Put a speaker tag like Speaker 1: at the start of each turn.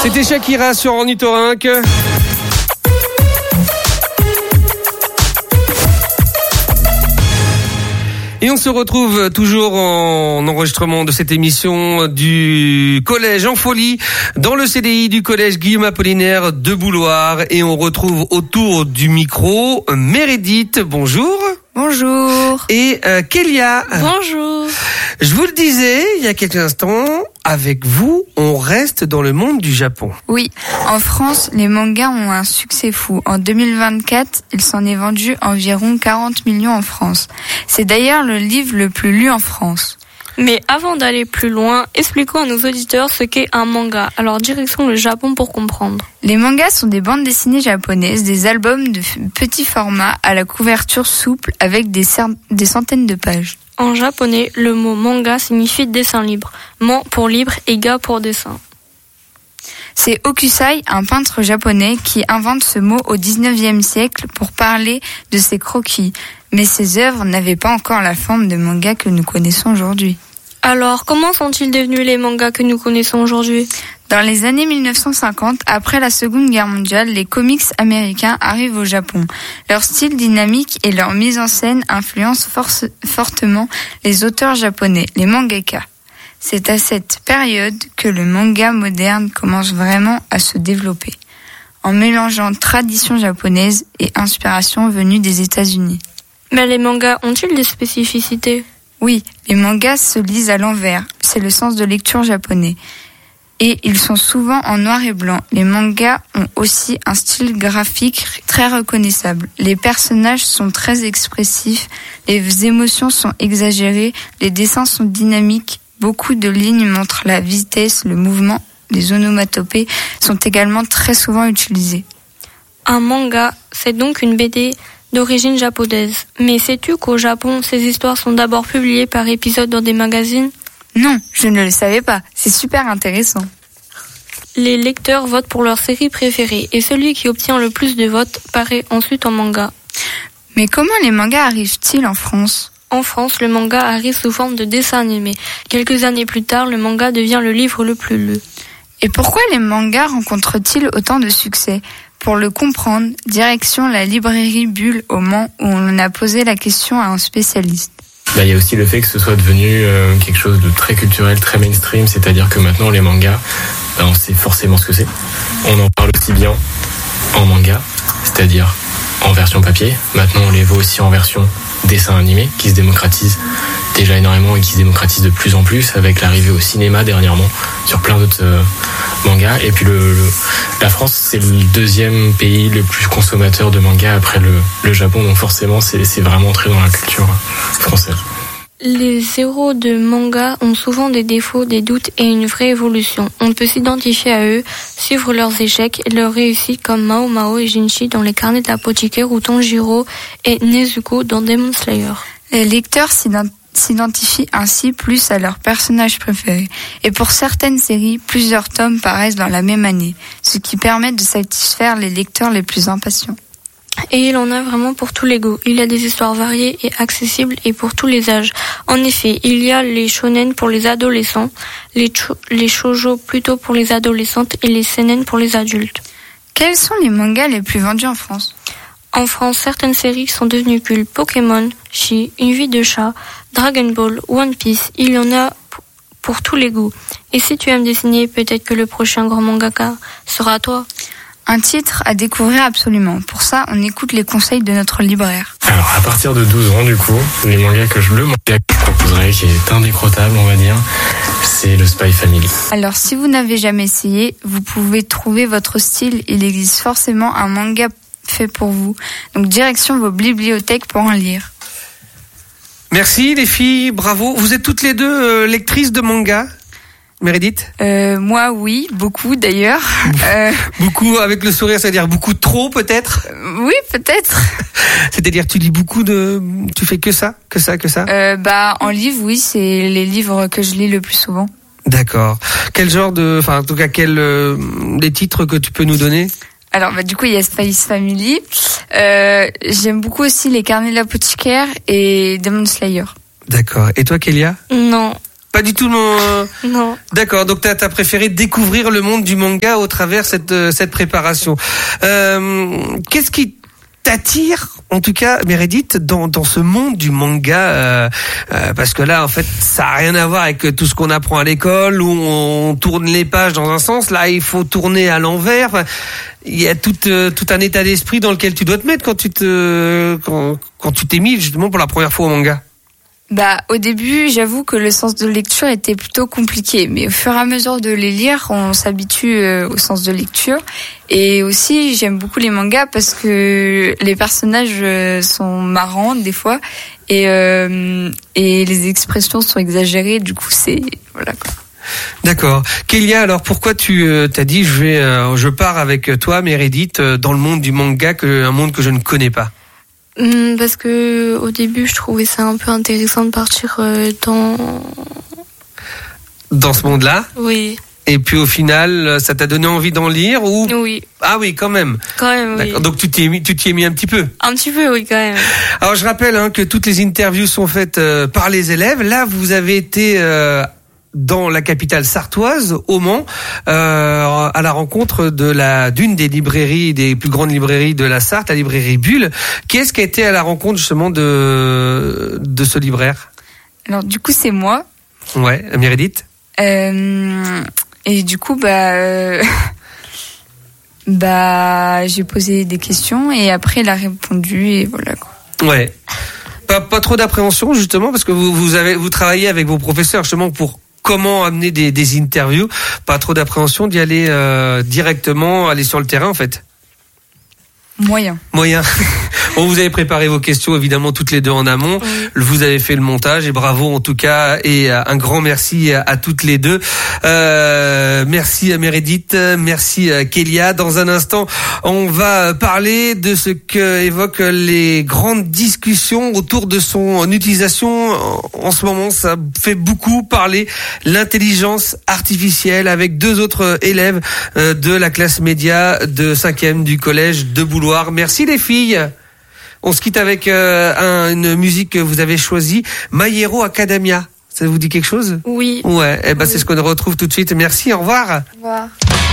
Speaker 1: C'était Shakira sur Ornithorynque. Et on se retrouve toujours en enregistrement de cette émission du Collège en Folie dans le CDI du Collège Guillaume Apollinaire de Bouloire. Et on retrouve autour du micro Meredith, bonjour.
Speaker 2: Bonjour.
Speaker 1: Et Kélia.
Speaker 3: Bonjour.
Speaker 1: Je vous le disais il y a quelques instants, avec vous, on reste dans le monde du Japon.
Speaker 2: Oui, en France, les mangas ont un succès fou. En 2024, il s'en est vendu environ 40 millions en France. C'est d'ailleurs le livre le plus lu en France.
Speaker 3: Mais avant d'aller plus loin, expliquons à nos auditeurs ce qu'est un manga. Alors direction le Japon pour comprendre.
Speaker 2: Les mangas sont des bandes dessinées japonaises, des albums de petit format à la couverture souple avec des centaines de pages.
Speaker 3: En japonais, le mot manga signifie dessin libre. Man pour libre et ga pour dessin.
Speaker 2: C'est Hokusai, un peintre japonais, qui invente ce mot au 19e siècle pour parler de ses croquis. Mais ses œuvres n'avaient pas encore la forme de manga que nous connaissons aujourd'hui.
Speaker 3: Alors, comment sont-ils devenus les mangas que nous connaissons aujourd'hui ?
Speaker 2: Dans les années 1950, après la Seconde Guerre mondiale, les comics américains arrivent au Japon. Leur style dynamique et leur mise en scène influencent fortement les auteurs japonais, les mangaka. C'est à cette période que le manga moderne commence vraiment à se développer, en mélangeant tradition japonaise et inspiration venue des États-Unis.
Speaker 3: Mais les mangas ont-ils des spécificités ?
Speaker 2: Oui, les mangas se lisent à l'envers, c'est le sens de lecture japonais. Et ils sont souvent en noir et blanc. Les mangas ont aussi un style graphique très reconnaissable. Les personnages sont très expressifs, les émotions sont exagérées, les dessins sont dynamiques, beaucoup de lignes montrent la vitesse, le mouvement, les onomatopées sont également très souvent utilisés.
Speaker 3: Un manga, c'est donc une BD d'origine japonaise. Mais sais-tu qu'au Japon, ces histoires sont d'abord publiées par épisodes dans des magazines ?
Speaker 2: Non, je ne le savais pas. C'est super intéressant.
Speaker 3: Les lecteurs votent pour leur série préférée et celui qui obtient le plus de votes paraît ensuite en manga.
Speaker 2: Mais comment les mangas arrivent-ils en France ?
Speaker 3: En France, le manga arrive sous forme de dessin animé. Quelques années plus tard, le manga devient le livre le plus lu.
Speaker 2: Et pourquoi les mangas rencontrent-ils autant de succès ? Pour le comprendre, direction la librairie Bulle au Mans où on a posé la question à un spécialiste.
Speaker 4: Il y a aussi le fait que ce soit devenu quelque chose de très culturel, très mainstream, c'est-à-dire que maintenant les mangas, on sait forcément ce que c'est. On en parle aussi bien en manga, c'est-à-dire en version papier. Maintenant on les voit aussi en version dessin animé qui se démocratise déjà énormément et qui se démocratise de plus en plus avec l'arrivée au cinéma dernièrement sur plein d'autres mangas. Et puis la France, c'est le deuxième pays le plus consommateur de mangas après le Japon, donc forcément c'est vraiment entré dans la culture française.
Speaker 3: Les héros de manga ont souvent des défauts, des doutes et une vraie évolution. On peut s'identifier à eux, suivre leurs échecs et leurs réussites comme Mao Mao et Jinchi dans les carnets de l'apothicaire ou Tanjiro et Nezuko dans Demon Slayer.
Speaker 2: Les lecteurs s'identifient ainsi plus à leurs personnages préférés. Et pour certaines séries, plusieurs tomes paraissent dans la même année, ce qui permet de satisfaire les lecteurs les plus impatients.
Speaker 3: Et il en a vraiment pour tous les goûts. Il y a des histoires variées et accessibles et pour tous les âges. En effet, il y a les shonen pour les adolescents, les shoujo plutôt pour les adolescentes et les seinen pour les adultes.
Speaker 2: Quels sont les mangas les plus vendus en France ?
Speaker 3: En France, certaines séries sont devenues cultes. Pokémon, Chi, Une vie de chat, Dragon Ball, One Piece, il y en a pour tous les goûts. Et si tu aimes dessiner, peut-être que le prochain grand mangaka sera toi.
Speaker 2: Un titre à découvrir absolument. Pour ça, on écoute les conseils de notre libraire.
Speaker 4: Alors, à partir de 12 ans, du coup, le manga que je proposerais, qui est indécrottable, on va dire, c'est le Spy Family.
Speaker 2: Alors, si vous n'avez jamais essayé, vous pouvez trouver votre style. Il existe forcément un manga fait pour vous. Donc, direction vos bibliothèques pour en lire.
Speaker 1: Merci les filles, bravo. Vous êtes toutes les deux lectrices de manga ? Meredith ?
Speaker 2: Moi, oui, beaucoup d'ailleurs.
Speaker 1: Beaucoup avec le sourire, c'est-à-dire beaucoup trop peut-être ?
Speaker 2: Oui, peut-être.
Speaker 1: C'est-à-dire tu lis beaucoup tu fais que ça ?
Speaker 2: En livre, oui, c'est les livres que je lis le plus souvent.
Speaker 1: D'accord. Quel genre en tout cas, les titres que tu peux nous donner ?
Speaker 2: Alors, du coup, il y a Spy Family. J'aime beaucoup aussi les carnets de l'apothicaire et Demon Slayer.
Speaker 1: D'accord. Et toi, Kélia ?
Speaker 3: Non.
Speaker 1: Pas du tout
Speaker 3: Non.
Speaker 1: D'accord, donc t'as préféré découvrir le monde du manga au travers cette préparation. Qu'est-ce qui t'attire, en tout cas, Meredith, dans ce monde du manga, parce que là, en fait, ça a rien à voir avec tout ce qu'on apprend à l'école où on tourne les pages dans un sens. Là, il faut tourner à l'envers. Enfin, il y a tout un état d'esprit dans lequel tu dois te mettre quand tu t'es mis justement pour la première fois au manga.
Speaker 2: Bah, au début, j'avoue que le sens de lecture était plutôt compliqué, mais au fur et à mesure de les lire, on s'habitue au sens de lecture. Et aussi, j'aime beaucoup les mangas parce que les personnages sont marrants des fois et les expressions sont exagérées. Du coup, voilà quoi.
Speaker 1: D'accord. Kélia, alors pourquoi tu t'as dit je pars avec toi, Meredith, dans le monde du manga, un monde que je ne connais pas?
Speaker 3: Parce que au début, je trouvais ça un peu intéressant de partir
Speaker 1: dans ce monde-là.
Speaker 3: Oui.
Speaker 1: Et puis au final, ça t'a donné envie d'en lire ou?
Speaker 3: Oui.
Speaker 1: Ah oui, quand même.
Speaker 3: Quand même,
Speaker 1: D'accord.
Speaker 3: oui.
Speaker 1: Donc tu t'y es mis un petit peu.
Speaker 3: Un petit peu, oui, quand même.
Speaker 1: Alors je rappelle que toutes les interviews sont faites par les élèves. Là, vous avez été dans la capitale sartoise, au Mans, à la rencontre d'une des librairies, des plus grandes librairies de la Sarthe, la librairie Bulle. Qui est-ce qui a été à la rencontre justement de ce libraire?
Speaker 2: Alors du coup, c'est moi.
Speaker 1: Ouais, Meredith.
Speaker 2: Et du coup, j'ai posé des questions et après il a répondu et voilà quoi.
Speaker 1: Ouais. Pas trop d'appréhension justement parce que vous travaillez avec vos professeurs justement pour comment amener des interviews. Pas trop d'appréhension d'y aller directement, aller sur le terrain en fait.
Speaker 2: Moyen.
Speaker 1: Bon, vous avez préparé vos questions évidemment toutes les deux en amont. Oui. Vous avez fait le montage et bravo en tout cas et un grand merci à toutes les deux. Merci à Meredith, merci à Kélia. Dans un instant, on va parler de ce que évoquent les grandes discussions autour de son utilisation. En ce moment, ça fait beaucoup parler l'intelligence artificielle avec deux autres élèves de la classe média de 5e du collège de Boulogne. Merci les filles. On se quitte avec une musique que vous avez choisie, My Hero Academia. Ça vous dit quelque chose?
Speaker 3: Oui.
Speaker 1: Ouais,
Speaker 3: oui.
Speaker 1: C'est ce qu'on retrouve tout de suite. Merci, au revoir.
Speaker 2: Au revoir.